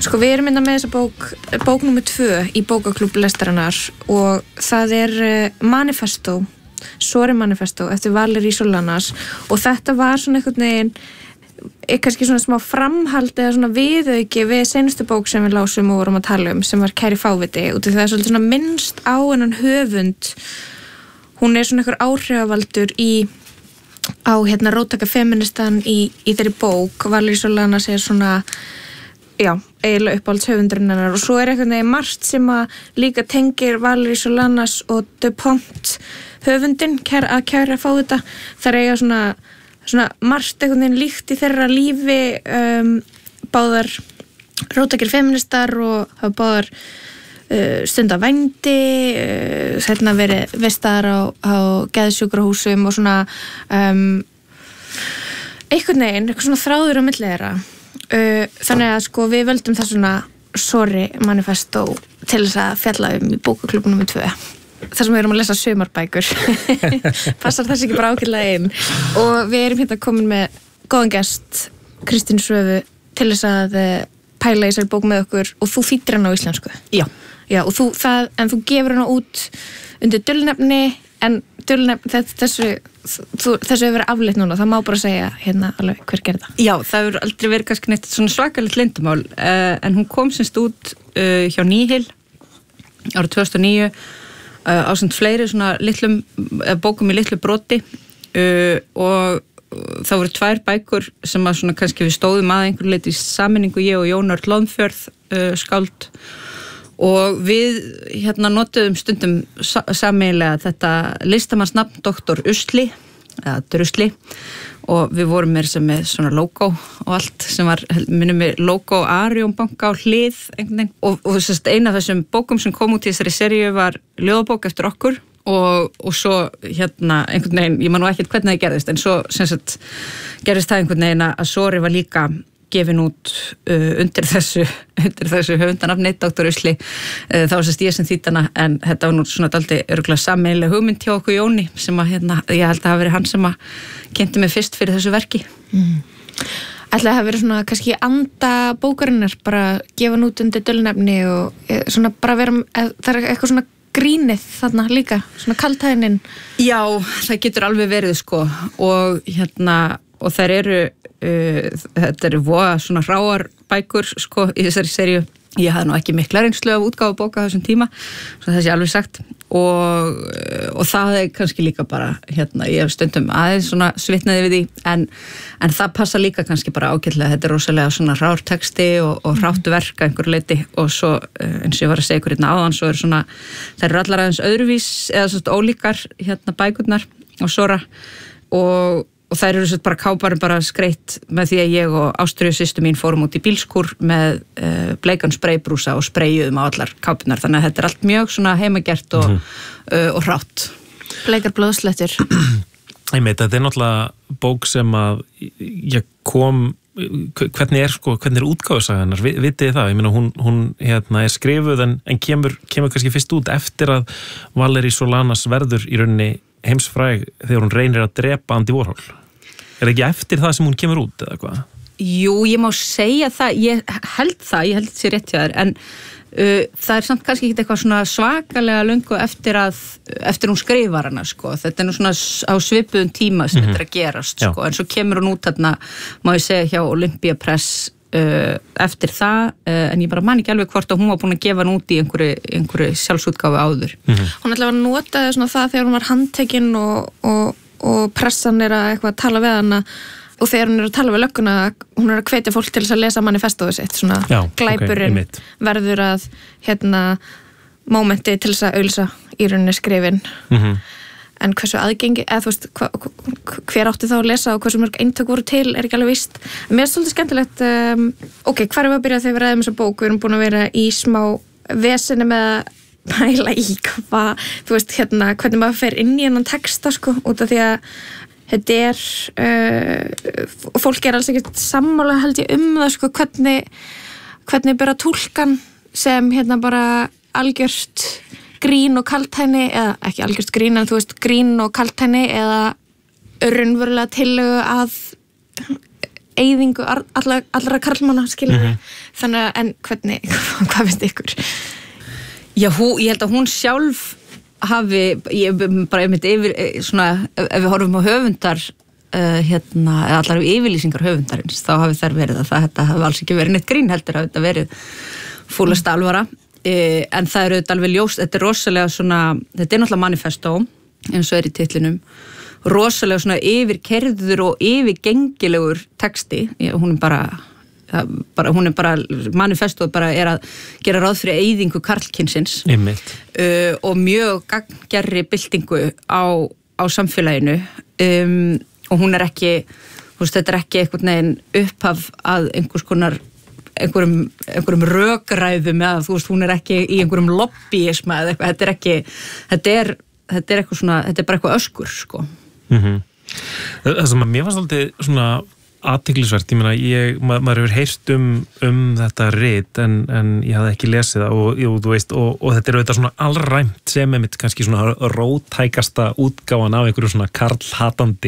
Sko við erum með þessa bók númer 2 í bókaklúbb lestarinnar og það Manifesto, Sori Manifesto eftir Valerí Solanas og þetta var svona einhvern veginn kannski svona smá framhald eða svona viðauki við seinustu bók sem við lásum og vorum að tala sem var Kæri fáviti út af því það svolítið svona minnst á hennan höfund. Hún svona einhver áhrifavaldur á róttæka feministan í þeirri bók. Valerí Solanas svona eiginlega uppáhalds höfundurinn hennar og svo einhvern veginn margt sem að líka tengir Valerí Solanas og DuPont höfundin að Kæra fávita. Það eiga svona margt einhvern veginn líkt í þeirra lífi, báðar róttækir feministar og hafa báðar stunda vændi, verið vistaðar á geðsjúkrahúsum og svona einhvern veginn, eitthvað svona þráður á milli þeirra. Þannig að sko við völdum það svona Sori Manifesto til þess að fjalla í bókaklúbbnum 2. Það sem við erum að lesa sumarbækur. Passar þessi ekki bara ágætlega inn. Og við erum komin með góðan gest, Kristínu Svövu, til þess að pæla í þessari bók með okkur og þú þýddir hana á íslensku. Já. Já, og þú gefur hana út undir dulnefni, en þessu hefur verið afleitt núna, það má bara segja alveg hver gerði það. Já, það hefur aldrei verið kannski neitt svona svakalegt leyndumál, en hún kom semst út hjá Nýhill árið 2009 ásamt fleiri svona bókum í litlu broti og það voru 2 bækur sem að svona kannski við stóðum að einhverju leyti í sameiningu, ég og Jón Örn Loðnfjörð skáld og við notuðum stundum sameiginlega þetta listamannsnafn Dr. Usli eða Drusli og við vorum með svona logo og allt sem var, minnum við logo Arion banka á hlið einhvern veginn og eina af þessum bókum sem kom út í þessari seríu var ljóðabók eftir okkur og svo einhvern veginn, ég man nú ekkert hvernig það gerðist en svo gerðist það einhvern veginn að Sori var líka gefin út undir þessu höfundanafni Dr. Usli þá var ég sem þýddana en þetta var nú svona dálítið örugglega sameiginleg hugmynd hjá okkur Jóni sem að ég held að hafa verið hann sem að kynnti mig fyrst fyrir þessu verki. Ætli það hafi verið svona kannski anda bókarinnar bara gefa út undir dulnefni og svona bara vera það eitthvað svona grínið þarna líka, svona kaldhæðnin. Já, það getur alveg verið sko og þær eru þetta eru voða svona hráar bækur sko í þessari seríu. Ég hafði nú ekki mikla reynslu af útgáfu bóka á þessum tíma, svo það sé alveg sagt og það kannski líka bara ég hef stundum aðeins svona svitnaði við því en það passa líka kannski bara ágætlega, þetta rosalega svona hrár texti og hrátt verk að einhverju leyti og svo eins og ég var að segja ykkur áðan svo eru svona, þær eru allar aðeins öðruvís eða svona ólíkar bækurnar og Sora og þær eru svo bara káparinn bara skreitt með því að ég og Ástriðu systur mín fórum út í bílskúr með bleikan spraybrúsa og sprayuðum á allar kápunar þannig að þetta er allt mjög svona heimagert og hrátt. Bleikar blóðslettur. Þetta er náttúrulega bók sem að ég kom hvernig er útgáfusaga vitið það, ég meina hún er skrifuð en kemur kannski fyrst út eftir að Valerí Solanas verður í rauninni heimsfræg þegar hún reynir að drepa Andy Warhol. Er ekki eftir það sem hún kemur út eða hvað? Jú, ég má segja það, ég held það sé rétt hjá þér, en það er samt kannski ekki eitthvað svona svakalega löngu eftir hún skrifar hana, sko. Þetta er nú svona á svipuðum tíma sem þetta er að gerast, sko. En svo kemur hún út þarna, má ég segja, hjá Olympia Press eftir það, en ég bara man ekki alveg hvort að hún var búin að gefa hann út í einhverju sjálfsútgáfu áður. Hún ætlaði að nota svona það þegar hún var handtekin og pressan að eitthvað tala við hana og þegar hún að tala við lögguna, hún að hvetja fólk til þess að lesa manifestóðu sitt, svona glæpurinn verður að mómenti til þess að auglýsa í rauninni skrifin. En hversu aðgengi, eða þú veist, hver átti þá að lesa og hversu mörg eintök voru til er ekki alveg víst. Mér er svolítið skemmtilegt, hvar erum við að byrja þegar við ræðum þessa bók? Við erum búin að vera í smá veseni með að pæla í hvað, þú veist, hvernig maður fer inn í hennan texta, sko, út af því að þetta og fólk alls ekkert sammála held ég það, sko, hvernig byrja túlkan sem bara algjört grín og kaldhæni, eða ekki algjört grín en þú veist grín og kaldhæni eða raunverulega tillögu að eyðingu allra karlmanna, skilur þannig að, en hvernig, hvað finnst ykkur? Já, ég held að hún sjálf hafi, ég bara einmitt yfir, svona, ef við horfum á höfundar allar yfirlýsingar höfundarins, þá hafi þær verið að þetta hafi alls ekki verið neitt grín, heldur að þetta verið fúlasta alvara, en það eru þetta alveg ljóst, þetta rosalega svona, þetta náttúrulega manifesto, eins og í titlinum, rosalega svona yfirkerður og yfirgengilegur texti, hún er manifestoð bara að gera ráð fyrir eyðingu karlkynsins og mjög gagngerri byltingu á samfélaginu og hún er ekki, þetta er ekki einhvern veginn upphaf að einhverjum rökræðum eða hún er ekki í einhverjum lobbyisma eða eitthvað, þetta er eitthvað svona, þetta er bara eitthvað öskur sko. Það sem að mér fannst alltaf svona athyglisvert, ég meina, maður hefur heyrt um þetta rit en ég hafði ekki lesið það og þú veist, og þetta er auðvitað svona allræmt sem einmitt kannski svona róttækasta útgáfan af einhverju svona karlhatandi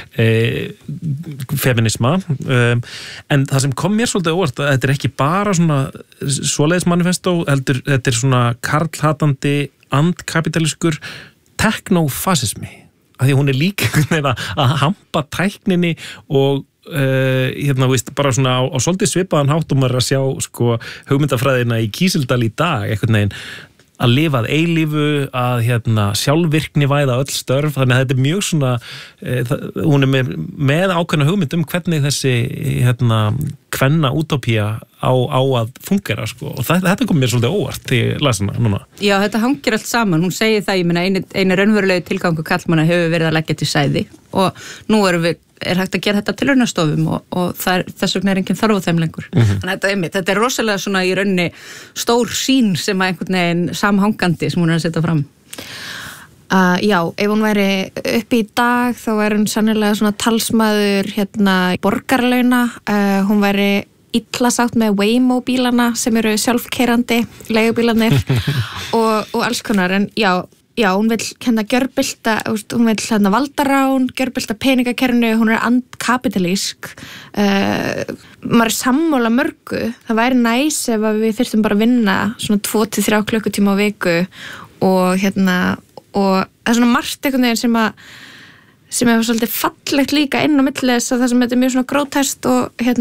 feminisma en það sem kom mér svolítið óvart að þetta er ekki bara svona svoleiðis manifesto, heldur þetta er svona karlhatandi andkapitalískur teknofasismi, af því hún er líka að hampa tækninni og veist, bara svona á svolítið svipaðan hátt og maður að sjá sko hugmyndafræðina í Kísildal í dag, einhvern veginn að lifa að eilífu, að sjálfvirkni væða öll störf, þannig að þetta er mjög svona hún er með ákveðna hugmynd hvernig þessi kvenna útópía á að fungera sko, og þetta kom mér svolítið óvart þegar ég las hana núna. Já, þetta hangir allt saman, hún segir það, ég meina einu raunverulegu tilgangu karlmanna hefur verið að leggja til sæði og nú er hægt að gera þetta til raunastofum og þess vegna er enginn þarf á þeim lengur. Þannig að þetta er rosalega svona í rauninni stór sýn sem að einhvern veginn samhangandi sem hún er að setja fram. Já, ef hún væri uppi í dag þá væri hún sannilega svona talsmaður borgarlauna, hún væri illa sátt með Waymo bílana sem eru sjálfkeyrandi leigubílarnir og alls konar, en já, hún vill gjörbylta, hún vill valdarán, gjörbylta peningakerfinu, hún er andkapitalísk. Maður er sammála mörgu, það væri næs ef við þyrftum bara að vinna svona 2-3 klukkutíma á viku og það er svona margt einhvern veginn sem er svolítið fallegt líka inn á milli þess að það sem þetta er mjög svona grótest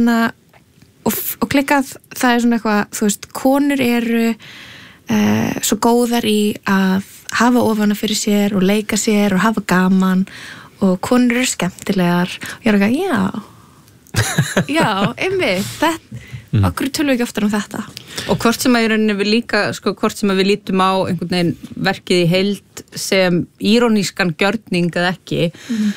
og klikkað, það er svona eitthvað, þú veist, konur eru svo góðar í að hafa ofana fyrir sér og leika sér og hafa gaman og konur eru skemmtilegar og ég er eitthvað, já, einmitt, okkur tölum við ekki oftar um þetta. Og hvort sem að í rauninni við líka, sko, hvort sem að við lítum á einhvern veginn verkið í heild sem írónískan gjörning eða ekki,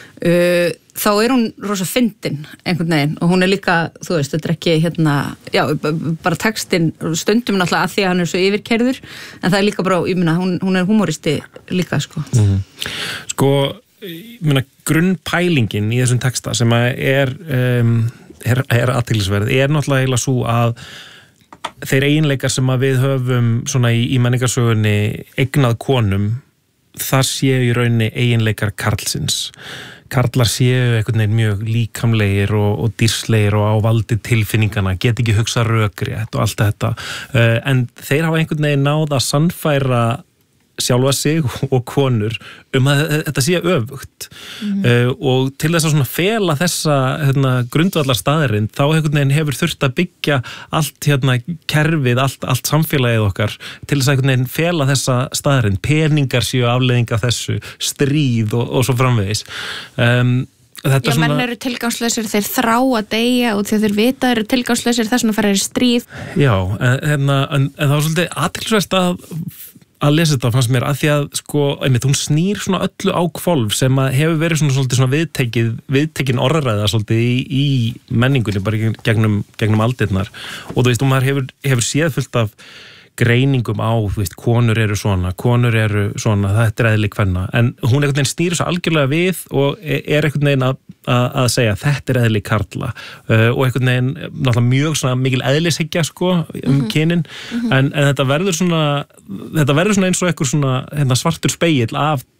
þá er hún rosa fyndin einhvern veginn og hún er líka, þú veist, þetta er ekki já, bara textin stundum náttúrulega að því að hann er svo yfirkeyrður en það er líka bara, ég meina, hún er humoristi líka, sko. Sko, ég meina, grunnpælingin í þessum texta sem er athyglisverð, er náttúrulega eiginlega svo að þeir eiginleikar sem að við höfum svona í menningarsögunni eignað konum, það séu í rauninni eiginleikar karlsins. Karlar séu einhvern veginn mjög líkamlegir og dýrslegir og á valdi tilfinningana, get ekki hugsa rökrétt og allt þetta. En þeir hafa einhvern veginn náð að sannfæra sjálfa sig og konur að þetta sé öfugt. Og til þess að svona fela þessa grundvallar staðarinn, þá einhvern veginn hefur þurft að byggja allt kerfið, allt samfélagið okkar til þess að einhvern veginn fela þessa staðarinn, peningar séu afleiðing af þessu, stríð og svo framvegis. Já, menn eru tilgangslausir, þeir þrá að deyja og þegar þeir vita eru tilgangslausir þess vegna fara í stríð. Já, en það var svolítið athyglisvert að lesa þetta fannst mér, að því að sko, einmitt, hún snýr svona öllu á hvolf sem að hefur verið svona viðtekin orðræða svolítið í menningunni bara gegnum aldirnar og þú veist, og maður hefur séð fullt af greiningum á, þú veist, konur eru svona, þetta er eðli kvenna, en hún einhvern veginn snýr svo algjörlega við og er einhvern veginn að segja þetta er eðli karla og einhvern veginn náttúrulega mjög svona mikil eðlishyggja sko kynin, en þetta verður svona eins og einhver svona svartur spegill af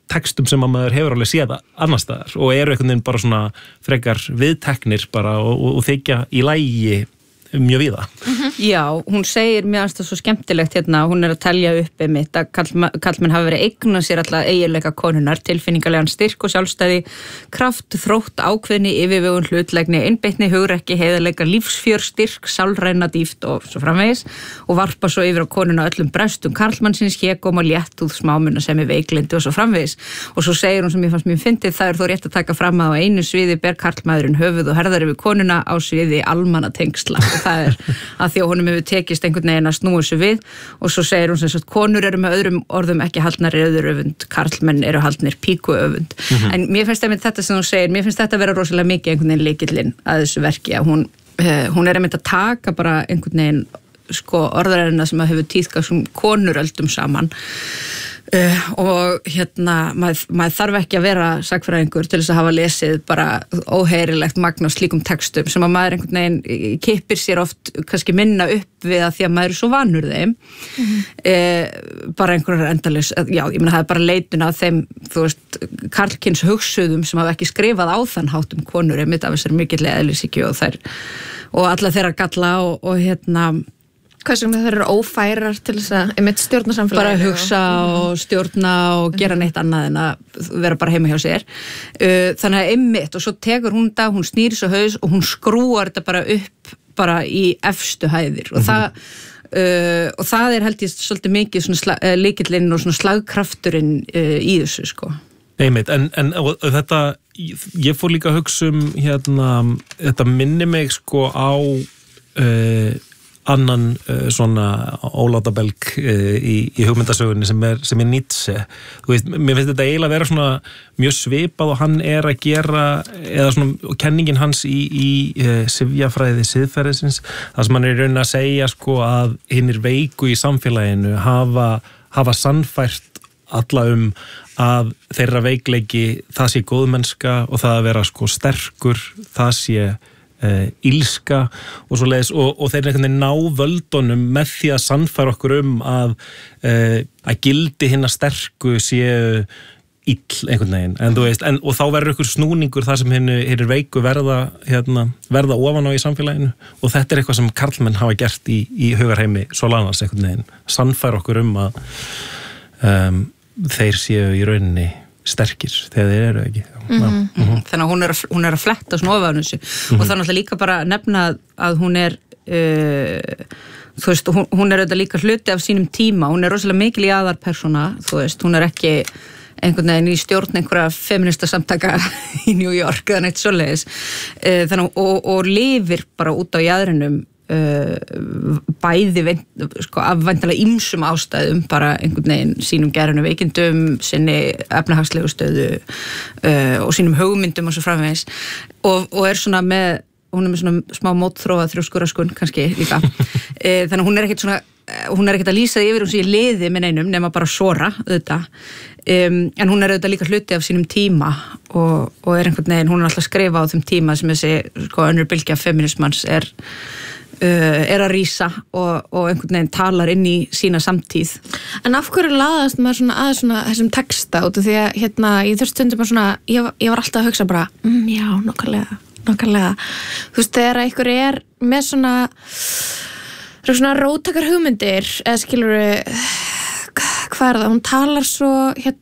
textum sem að maður hefur alveg séð annars staðar og eru einhvern veginn bara svona frekar viðteknir bara og þykja í lagi mjög víða. Já, hún segir mér að það svo skemmtilegt hérna, hún að telja upp einmitt að kallmenn hafa verið eigna sér alla eiginleika konunar, tilfinningalegan styrk og sjálfstæði, kraft, þrótt, ákveðni, yfirvegun, hlutlægni, einbeitni, hugrekki, heiðarleika, lífsfjör, styrk, sálræna dýpt og svo framvegis og varpa svo yfir á konuna öllum brestum karlmannsins, hégóm og léttúð smámuna sem veiklyndi og svo framvegis og svo segir hún sem ég fannst mér fyndið, það þó rétt að taka fram að á einu sviði ber karlmaðurinn höfuð og herðar yfir konuna á sviði almannatengsla. Það að því að honum hefur tekist einhvern veginn að snúa þessu við og svo segir hún sem sagt konur eru með öðrum orðum ekki haldnar öðuröfund, karlmenn eru haldnir píkuöfund. En mér finnst þetta sem hún segir, mér finnst þetta að vera rosalega mikið einhvern veginn lykillinn að þessu verki að hún einmitt að taka bara einhvern veginn orðaræðina sem að hefur tíðkast sem konur öldum saman og hérna maður þarf ekki að vera sagfræðingur til þess að hafa lesið bara óheyrilegt magn af slíkum textum sem að maður einhvern veginn kippir sér oft kannski minna upp við að því að maður er svo vanur þeim bara einhverjar endalaus, já ég meina það er bara leitun að þeim, þú veist, karlkyns hugsuðum sem hafa ekki skrifað á þann hátt konur einmitt af þessari mikilli eðlishyggju og alla þeirra galla og hérna hvað sem þeir eru ófærar til þess að einmitt stjórna samfélagi bara að hugsa og stjórna og gera neitt annað en að vera bara heima hjá sér þannig að einmitt og svo tekur hún það, hún snýr svo haus og hún skrúar þetta bara upp bara í efstu hæðir og það er held ég svolítið mikið svona lykillinn og svona slagkrafturinn í þessu sko. Einmitt, en þetta ég fór líka að hugsa hérna, þetta minni mig sko á annan svona ólátabelg í hugmyndasögunni sem er Nietzsche. Þú veist, mér finnst þetta eiginlega að vera svona mjög svipað og hann er að gera, eða svona kenningin hans í sifjafræði siðferðisins, það sem hann er í rauninni að segja sko að hinnir veiku í samfélaginu hafa sannfært alla að þeirra veikleiki það sé góðmennska og það að vera sko sterkur, það sé ílska og svoleiðis og þeir einhvern veginn ná völdunum með því að sannfæra okkur að gildi hinna sterku séu ill einhvern veginn en þú veist, og þá verður ykkur snúningur þar sem hinnir veiku verða ofan á í samfélaginu og þetta er eitthvað sem karlmenn hafa gert í hugarheimi Solanas einhvern veginn, sannfæra okkur að þeir séu í rauninni sterkir þegar þeir eru ekki. Þannig að hún er að fletta svona ofan þessu og það er náttúrulega líka bara að nefna að hún er þú veist, hún er auðvitað líka hluti af sínum tíma, hún er rosalega mikil í aðalpersóna, þú veist, hún er ekki einhvern veginn í stjórn einhverja feminista samtaka í New York eða neitt svoleiðis þannig og lifir bara út á jaðrinum bæði sko, af væntanlega ýmsum ástæðum bara einhvern veginn sínum gerðinu veikindum, sinni efnahagslegu stöðu og sínum hugmyndum og svo framvegis og er svona hún er með svona smá mótþróa þrjóskuraskun kannski líka þannig að hún er ekkert að lýsa því yfir hún sé í liði með neinum nema bara sora auðvitað en hún er auðvitað líka hluti af sínum tíma og er einhvern veginn, hún er alltaf að skrifa á þeim tíma sem þessi sko önnur bylgja feminismans er að rísa og einhvern veginn talar inn í sína samtíð. En af hverju laðast maður svona að svona þessum texta út af því að hérna, ég þurfti stundum bara svona, ég var alltaf að hugsa bara, já, nokkarlega. Þú veist, þegar einhver er með svona róttakar hugmyndir, eða skilurðu, hvað er það? Hún talar svo,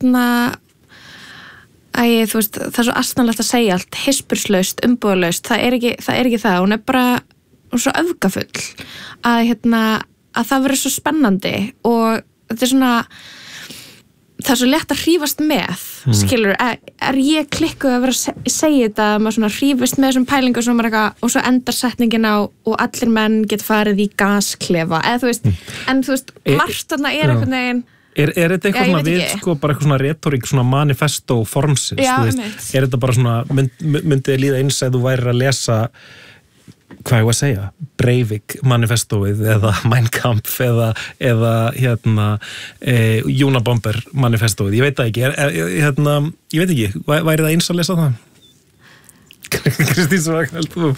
þú veist, það er svo astnalegt að segja allt, hispurslaust, umbúðalaust, það er ekki það, hún er bara svo öfgafull að það verður svo spennandi og þetta er svona það er svo létt að hrífast með skilur, er ég klikkuð að vera að segja þetta að maður svona hrífast með þessum pælingu og svo endar setningin á og allir menn geta farið í gasklefa eða þú veist, en þú veist margt þarna er einhvern veginn Er þetta eitthvað svona við, sko, bara eitthvað svona retorík, svona manifesto formsins, þú veist, er þetta bara svona, myndið líða eins að þú værir að lesa hvað ég var að segja, Breivik manifestóið eða Mein Kampf eða Unabomber manifestóið, ég veit það ekki ég veit ekki, væri það eins að lesa það? Kristín, svo að heldur þú?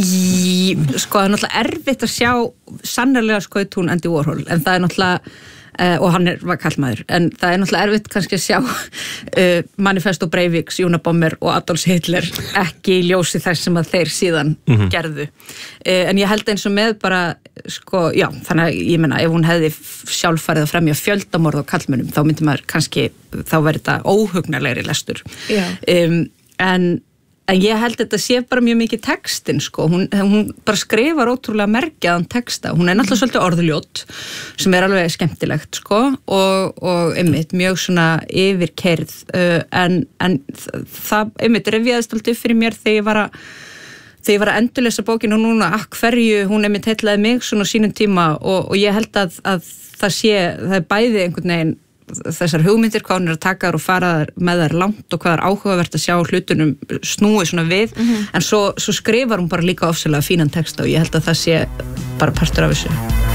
Sko, það er náttúrulega erfitt að sjá sannarlega skoðið hún Andy Warhol, en það er náttúrulega og hann var kallmaður, en það náttúrulega erfitt kannski að sjá Manifesto Breiviks, Unabomber og Adolf Hitler ekki í ljósi þess sem að þeir síðan gerðu, en ég held eins og með bara, sko, já, þannig að ég meina, ef hún hefði sjálf farið að fremja fjöldamorð á kallmönnum, þá myndi maður kannski, þá verður þetta óhugnarlegri lestur, en ég held að þetta sé bara mjög mikið textin, sko, hún bara skrifar ótrúlega merkjaðan texta, hún náttúrulega svolítið orðljót sem alveg skemmtilegt, sko, og einmitt mjög svona yfirkeyrð, en það einmitt rifjaðist alltaf fyrir mér þegar ég var að endurlesa bókinu og núna hverju hún einmitt heillaði mig svona á sínum tíma og ég held að það er bæði einhvern veginn þessar hugmyndir, hvað hún að taka þar og fara með þær langt og hvað áhugavert að sjá hlutunum snúi svona við, en svo skrifar hún bara líka ofsalega fínan texta og ég held að það sé bara partur af þessu.